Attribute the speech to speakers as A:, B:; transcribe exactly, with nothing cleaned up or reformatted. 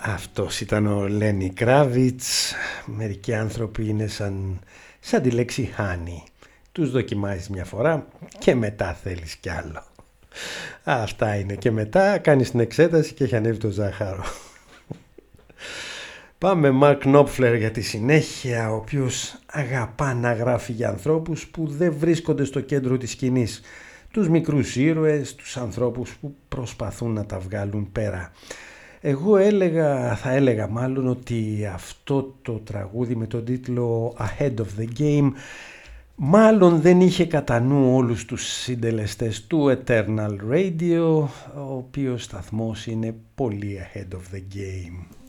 A: Αυτός ήταν ο Λένι Κράβιτς. Μερικοί άνθρωποι είναι σαν, σαν τη λέξη honey. Τους δοκιμάζεις μια φορά και μετά θέλεις κι άλλο. Αυτά είναι. Και μετά κάνεις την εξέταση και έχει ανέβει το ζάχαρο. Πάμε Mark Knopfler για τη συνέχεια, ο οποίος αγαπά να γράφει για ανθρώπους που δεν βρίσκονται στο κέντρο της σκηνής. Τους μικρούς ήρωες, τους ανθρώπους που προσπαθούν να τα βγάλουν πέρα. Εγώ έλεγα, θα έλεγα μάλλον ότι αυτό το τραγούδι με τον τίτλο Ahead of the Game μάλλον δεν είχε κατά νου όλους τους συντελεστές του Eternal Radio, ο οποίος σταθμός είναι πολύ ahead of the game.